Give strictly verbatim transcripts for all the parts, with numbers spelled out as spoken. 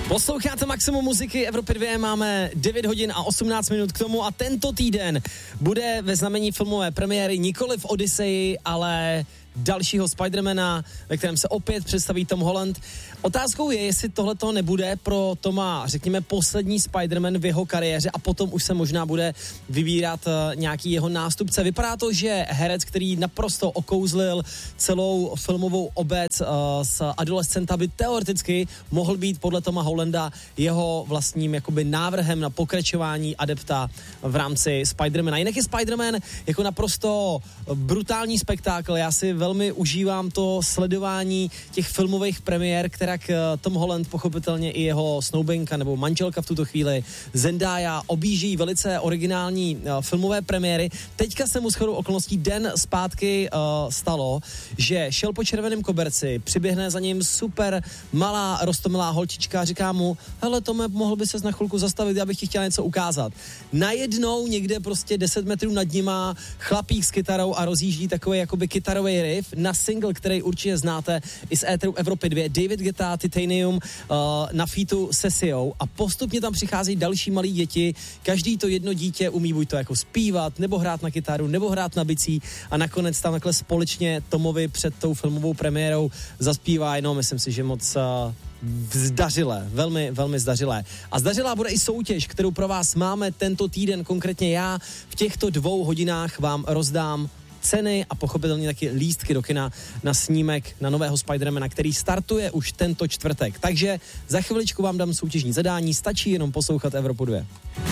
Posloucháte Maximum muziky Evropy dva, máme devět hodin a osmnáct minut k tomu a tento týden bude ve znamení filmové premiéry nikoli v Odyseji, ale dalšího Spidermana, ve kterém se opět představí Tom Holland. Otázkou je, jestli tohleto nebude pro Toma, řekněme, poslední Spiderman v jeho kariéře a potom už se možná bude vybírat uh, nějaký jeho nástupce. Vypadá to, že herec, který naprosto okouzlil celou filmovou obec uh, s adolescenta, by teoreticky mohl být podle Toma Hollanda jeho vlastním jakoby návrhem na pokračování adepta v rámci Spidermana. Jinak je Spiderman jako naprosto brutální spektákl. Já si velmi užívám to sledování těch filmových premiér, která Tom Holland, pochopitelně i jeho snoubenka nebo manželka v tuto chvíli Zendaya objíží velice originální uh, filmové premiéry. Teďka se mu shodou okolností den zpátky uh, stalo, že šel po červeném koberci, přiběhne za ním super malá roztomilá holčička a říká mu: hele Tome, mohl by ses na chvilku zastavit, já bych ti chtěla něco ukázat. Najednou někde prostě deset metrů nad nima chlapík s kytarou a rozjíždí takový jakoby kytarový riff na single, který určitě znáte i z éteru Evropy dva, David Guetta, Titanium, uh, na featu se Siou a postupně tam přichází další malí děti. Každý to jedno dítě umí buď to jako zpívat, nebo hrát na kytaru, nebo hrát na bicí a nakonec tam takhle společně Tomovi před tou filmovou premiérou zaspívá, no myslím si, že moc uh, zdařilé, velmi, velmi zdařilé. A zdařilá bude i soutěž, kterou pro vás máme tento týden, konkrétně já v těchto dvou hodinách vám rozdám ceny a pochopitelně taky lístky do kina na snímek na nového Spidermana, který startuje už tento čtvrtek. Takže za chviličku vám dám soutěžní zadání, stačí jenom poslouchat Evropu dva.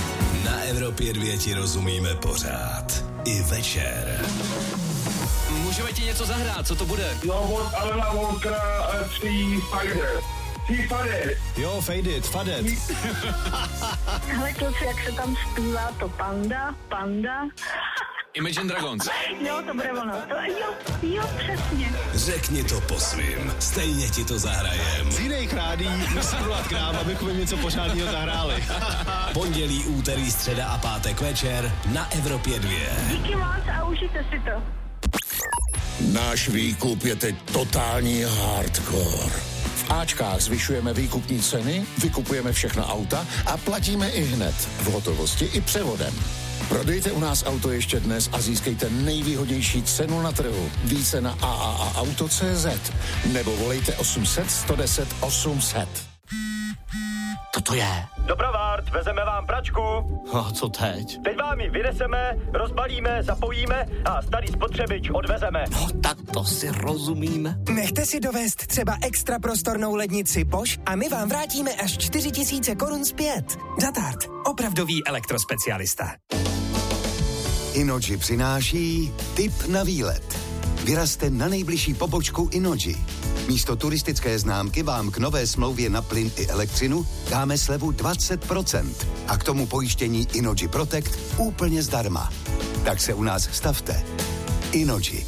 Na Evropě dva ti rozumíme pořád. I večer. Můžeme ti něco zahrát, co to bude? No, od Alana Walkera tří Spider. Tří Spider. Jo, Fade It, Fade It. Hele kluci, jak se tam zpívá to Panda, Panda. Imagine Dragons. Jo, to bude ono. To, jo, jo, přesně. Řekni to po svým, stejně ti to zahrajem. Z jiných rádí musí volat k nám, abychom jim něco pořádného zahráli. Pondělí, úterý, středa a pátek večer na Evropě dva. Díky moc a užijte si to. Náš výkup je teď totální hardcore. V Ačkách zvyšujeme výkupní ceny, vykupujeme všechna auta a platíme i hned, v hotovosti i převodem. Prodejte u nás auto ještě dnes a získejte nejvýhodnější cenu na trhu. Více na a a a auto tečka cé zet nebo volejte osm set, sto deset, osm set. To je. Dobrovart, vezeme vám pračku. A co teď? Teď vám ji vyneseme, rozbalíme, zapojíme a starý spotřebič odvezeme. No tak to si rozumíme. Nechte si dovést třeba extra prostornou lednici Bosch a my vám vrátíme až čtyři tisíce korun zpět. Datart, opravdový elektrospecialista. Innogy přináší tip na výlet. Vyrazte na nejbližší pobočku Innogy. Místo turistické známky vám k nové smlouvě na plyn i elektřinu dáme slevu dvacet procent a k tomu pojištění Innogy Protect úplně zdarma. Tak se u nás stavte. Innogy.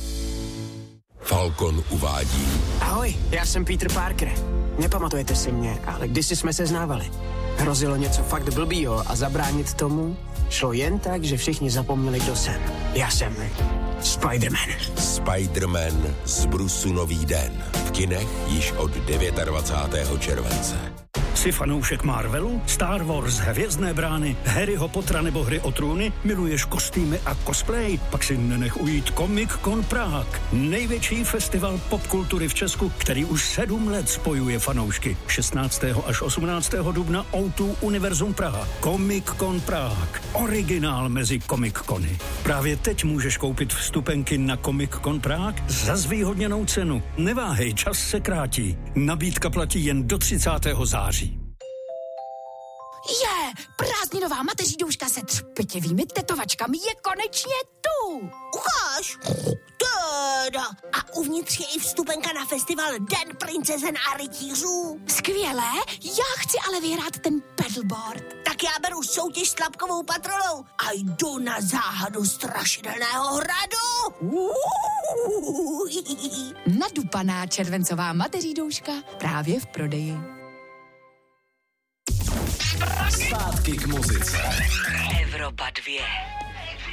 Falcon uvádí. Ahoj, já jsem Peter Parker. Nepamatujete si mě, ale kdysi jsme se znávali. Hrozilo něco fakt blbýho a zabránit tomu šlo jen tak, že všichni zapomněli, kdo jsem. Já jsem Spiderman. Spiderman z Brusu nový den. V kinech již od dvacátého devátého července. Jsi fanoušek Marvelu, Star Wars, Hvězdné brány, Harryho Pottera nebo Hry o trůny? Miluješ kostýmy a cosplay? Pak si nenech ujít Comic Con Prague. Největší festival popkultury v Česku, který už sedm let spojuje fanoušky. šestnáctého až osmnáctého dubna ó dva Univerzum Praha. Comic Con Prague. Originál mezi Comic Cony. Právě teď můžeš koupit vstupenky na Comic Con Prague za zvýhodněnou cenu. Neváhej, čas se krátí. Nabídka platí jen do třicátého září. Je, prázdninová mateří douška se třpitěvými tetovačkami je konečně tu. Ukáž. Teda. A uvnitř je i vstupenka na festival Den princezen a rytířů. Skvělé, já chci ale vyhrát ten pedalboard. Tak já beru soutěž s tlapkovou patrolou a jdu na záhadu strašidelného hradu. Nadupaná červencová mateří douška právě v prodeji. Zpátky k muzice. Evropa dva.